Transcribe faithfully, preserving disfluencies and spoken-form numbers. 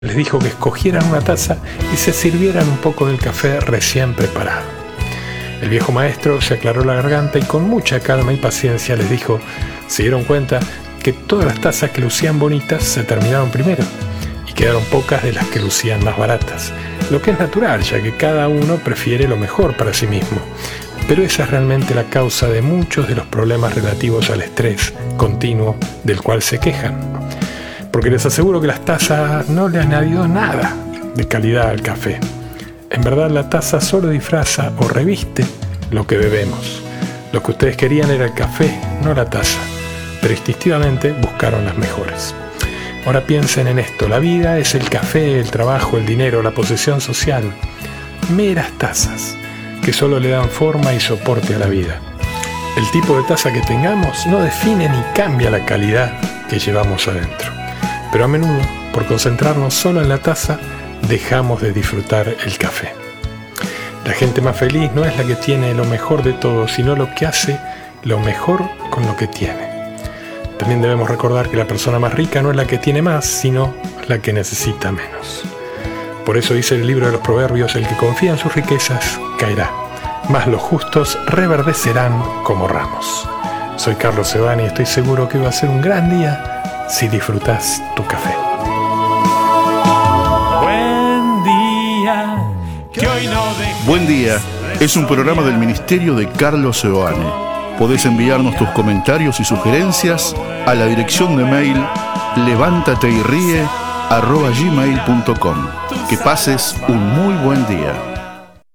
Les dijo que escogieran una taza y se sirvieran un poco del café recién preparado. El viejo maestro se aclaró la garganta y con mucha calma y paciencia les dijo: se dieron cuenta que todas las tazas que lucían bonitas se terminaron primero y quedaron pocas de las que lucían más baratas, lo que es natural, ya que cada uno prefiere lo mejor para sí mismo. Pero esa es realmente la causa de muchos de los problemas relativos al estrés continuo del cual se quejan. Porque les aseguro que las tazas no le han añadido nada de calidad al café. En verdad, la taza solo disfraza o reviste lo que bebemos. Lo que ustedes querían era el café, no la taza, pero instintivamente buscaron las mejores. Ahora piensen en esto: la vida es el café, el trabajo, el dinero, la posesión social. Meras tazas que solo le dan forma y soporte a la vida. El tipo de taza que tengamos no define ni cambia la calidad que llevamos adentro. Pero a menudo, por concentrarnos solo en la taza, dejamos de disfrutar el café. La gente más feliz no es la que tiene lo mejor de todo, sino lo que hace lo mejor con lo que tiene. También debemos recordar que la persona más rica no es la que tiene más, sino la que necesita menos. Por eso dice el libro de los Proverbios: el que confía en sus riquezas caerá, mas los justos reverdecerán como ramos. Soy Carlos Sebani y estoy seguro que va a ser un gran día si disfrutas tu café. Buen día, que hoy no dejes. Buen día es un programa del Ministerio de Carlos Sebani. Podés enviarnos tus comentarios y sugerencias a la dirección de mail levántateyríe arroba gmail punto com. Que pases un muy buen día.